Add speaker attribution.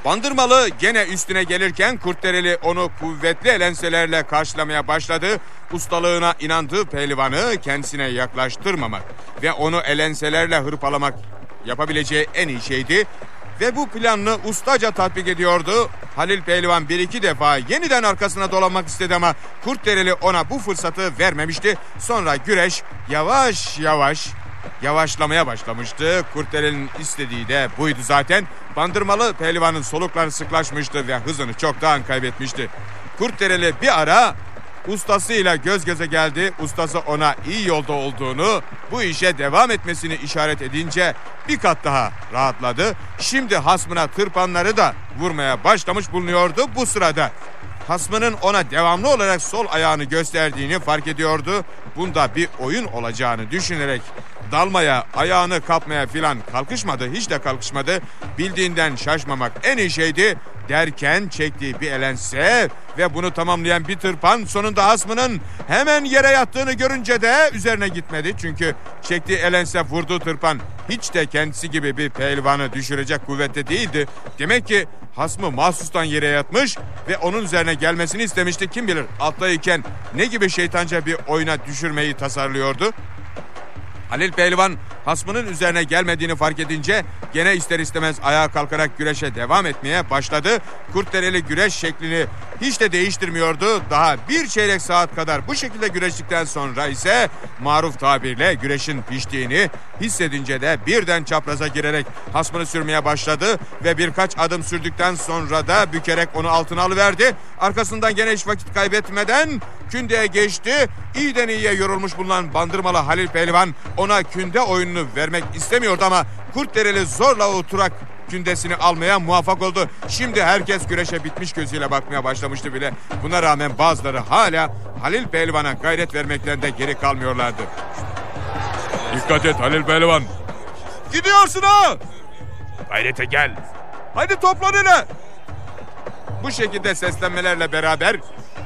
Speaker 1: Bandırmalı gene üstüne gelirken Kurtdereli onu kuvvetli elenselerle karşılamaya başladı. Ustalığına inandığı pehlivanı kendisine yaklaştırmamak ve onu elenselerle hırpalamak yapabileceği en iyi şeydi. Ve bu planını ustaca tatbik ediyordu. Halil Pehlivan bir iki defa yeniden arkasına dolanmak istedi ama Kurtdereli ona bu fırsatı vermemişti. Sonra güreş yavaş yavaş yavaşlamaya başlamıştı. Kurtdereli'nin istediği de buydu zaten. Bandırmalı pehlivanın solukları sıklaşmıştı ve hızını çoktan kaybetmişti. Kurtdereli bir ara ustasıyla göz göze geldi. Ustası ona iyi yolda olduğunu, bu işe devam etmesini işaret edince bir kat daha rahatladı. Şimdi hasmına tırpanları da vurmaya başlamış bulunuyordu bu sırada. Hasmının ona devamlı olarak sol ayağını gösterdiğini fark ediyordu. Bunda bir oyun olacağını düşünerek dalmaya, ayağını kapmaya filan kalkışmadı. Hiç de kalkışmadı. Bildiğinden şaşmamak en iyi şeydi derken çektiği bir elense ve bunu tamamlayan bir tırpan sonunda hasmının hemen yere yattığını görünce de üzerine gitmedi. Çünkü çektiği elense, vurduğu tırpan hiç de kendisi gibi bir pehlivanı düşürecek kuvvette değildi. Demek ki hasmı mahsustan yere yatmış ve onun üzerine gelmesini istemişti. Kim bilir alttayken ne gibi şeytanca bir oyuna düşürmeyi tasarlıyordu. Halil Pehlivan hasmının üzerine gelmediğini fark edince gene ister istemez ayağa kalkarak güreşe devam etmeye başladı. Kurtdereli güreş şeklini hiç de değiştirmiyordu. Daha bir çeyrek saat kadar bu şekilde güreştikten sonra ise maruf tabirle güreşin piştiğini hissedince de birden çapraza girerek hasmını sürmeye başladı ve birkaç adım sürdükten sonra da bükerek onu altına alıverdi. Arkasından gene hiç vakit kaybetmeden kündeye geçti. İyiden iyiye yorulmuş bulunan Bandırmalı Halil Pehlivan ona künde oyununu vermek istemiyordu ama Kurtdereli zorla oturak kündesini almaya muvaffak oldu. Şimdi herkes güreşe bitmiş gözüyle bakmaya başlamıştı bile. Buna rağmen bazıları hala Halil Pehlivan'a gayret vermekten de geri kalmıyorlardı.
Speaker 2: Dikkat et Halil Pehlivan.
Speaker 1: Gidiyorsun ha!
Speaker 2: Gayrete gel.
Speaker 1: Hadi toplan hele! Bu şekilde seslenmelerle beraber